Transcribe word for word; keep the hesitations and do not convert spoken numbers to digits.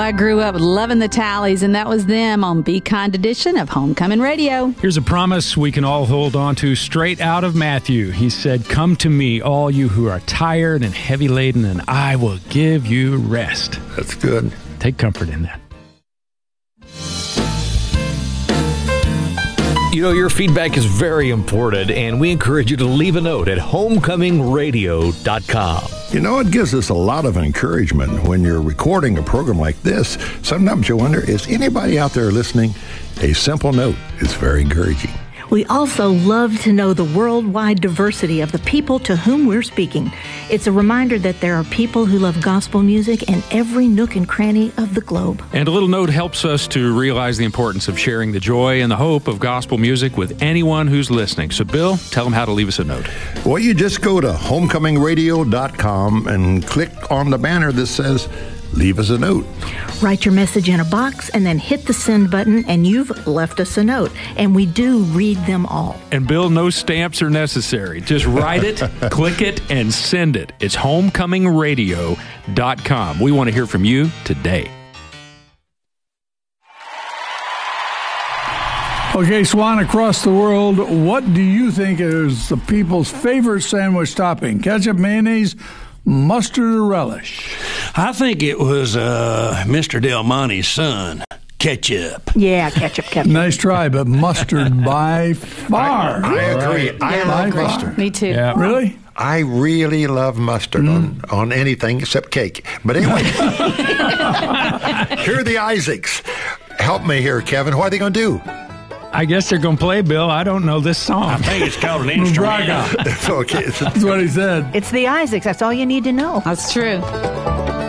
I grew up loving the Tallies, and that was them on Be Kind Edition of Homecoming Radio. Here's a promise we can all hold on to straight out of Matthew. He said, "Come to me, all you who are tired and heavy laden, and I will give you rest." That's good. Take comfort in that. You know, your feedback is very important, and we encourage you to leave a note at homecoming radio dot com. You know, it gives us a lot of encouragement when you're recording a program like this. Sometimes you wonder, is anybody out there listening? A simple note is very encouraging. We also love to know the worldwide diversity of the people to whom we're speaking. It's a reminder that there are people who love gospel music in every nook and cranny of the globe. And a little note helps us to realize the importance of sharing the joy and the hope of gospel music with anyone who's listening. So, Bill, tell them how to leave us a note. Well, you just go to homecoming radio dot com and click on the banner that says, "Leave us a note." Write your message in a box and then hit the send button, and you've left us a note. And we do read them all. And Bill, no stamps are necessary. Just write it, click it, and send it. It's homecoming radio dot com. We want to hear from you today. Okay, Swan, across the world, what do you think is the people's favorite sandwich topping? Ketchup, mayonnaise, mustard, or relish? I think it was uh, Mister Del Monte's son, ketchup. Yeah, ketchup, ketchup. Nice try, but mustard by far. I, I agree. Right. I Yeah. love By mustard. far. Me too. Yeah. Really? I really love mustard mm. on, on anything except cake. But anyway, here are the Isaacs. Help me here, Kevin. What are they going to do? I guess they're going to play, Bill. I don't know this song. I think it's called an instrument. It's okay. That's what he said. It's the Isaacs. That's all you need to know. That's true.